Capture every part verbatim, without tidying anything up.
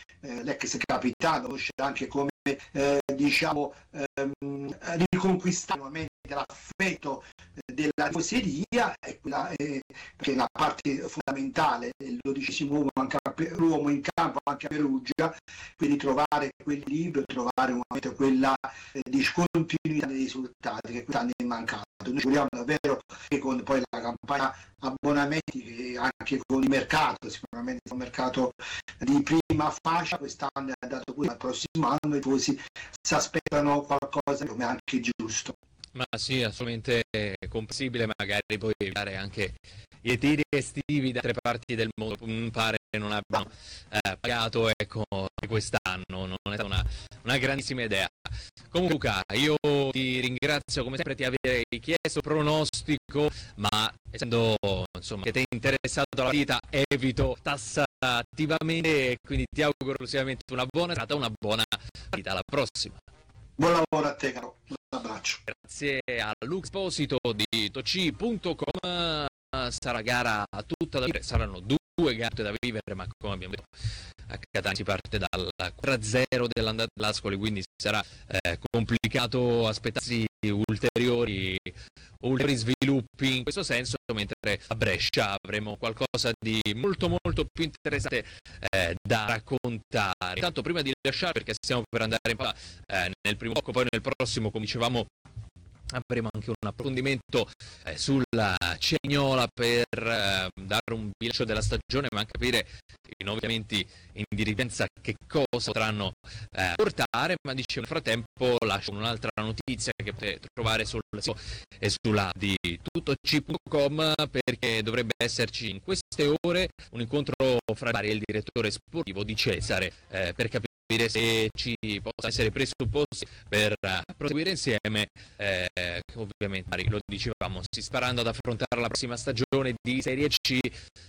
eh, l'ex capitano, conosce anche come eh, diciamo ehm, riconquistare nuovamente l'affetto della tifoseria, e quella è, perché è una parte fondamentale, il dodicesimo uomo, anche per, l'uomo in campo anche a Perugia, quindi trovare quell'equilibrio, trovare un momento quella eh, discontinuità dei risultati che quest'anno è mancato. Noi vogliamo davvero che con poi la campagna abbonamenti, che anche con il mercato, sicuramente è un mercato di prima fascia, quest'anno è andato pure, al prossimo anno i tifosi si aspettano qualcosa come anche giusto. Ma sì, assolutamente comprensibile, magari poi evitare anche i ritiri estivi da altre parti del mondo, mi pare che non abbiano eh, pagato, ecco, quest'anno, non è stata una, una grandissima idea. Comunque Luca, io ti ringrazio come sempre di aver chiesto pronostico, ma essendo insomma che ti è interessato alla partita evito tassativamente, e quindi ti auguro esclusivamente una buona serata, una buona partita, alla prossima. Buon lavoro a te, caro. Un abbraccio. Grazie a Luca Esposito di Toci punto com. Sarà gara tutta da vivere, saranno due gare da vivere, ma come abbiamo detto a Catania si parte dal quattro a zero dell'andata dell'Ascoli, quindi sarà eh, complicato aspettarsi ulteriori, ulteriori sviluppi in questo senso, mentre a Brescia avremo qualcosa di molto molto più interessante eh, da raccontare. Intanto, prima di lasciare, perché stiamo per andare in pausa eh, nel primo blocco, poi nel prossimo, come dicevamo, avremo anche un approfondimento eh, sulla Cerignola per eh, dare un bilancio della stagione, ma anche capire i nuovi elementi in dirigenza che cosa potranno eh, portare. Ma dicevo, nel frattempo lascio un'altra notizia che potete trovare sul sito e sulla di Tuttoci punto com, perché dovrebbe esserci in queste ore un incontro fra vari e il direttore sportivo di Cesare eh, per capire se ci possano essere presupposti per uh, proseguire insieme, eh, ovviamente lo dicevamo, si sparando ad affrontare la prossima stagione di Serie C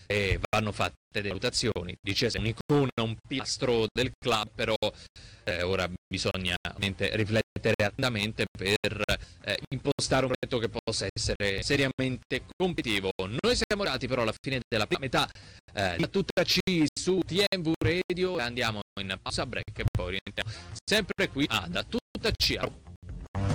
e vanno fatte delle valutazioni, dicesse un'icona, un pilastro del club, però eh, ora bisogna ovviamente riflettere attentamente per eh, impostare un progetto che possa essere seriamente competitivo. Noi siamo arrivati però alla fine della prima metà eh, di Tutta C su T M V Radio, andiamo in pausa break e poi rientriamo sempre qui a Da Tutta C.